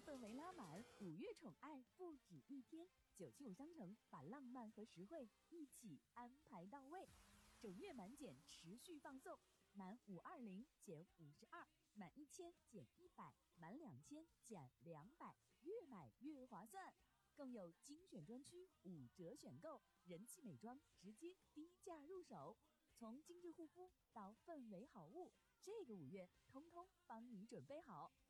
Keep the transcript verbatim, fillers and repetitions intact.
氛围拉满，五月宠爱不止一天。九七五商城把浪漫和实惠一起安排到位，整月满减持续放送，满五二零减五十二，满一千减一百，满两千减两百，越买越划算。更有精选专区五折选购，人气美妆直接低价入手，从精致护肤到氛围好物，这个五月通通帮你准备好。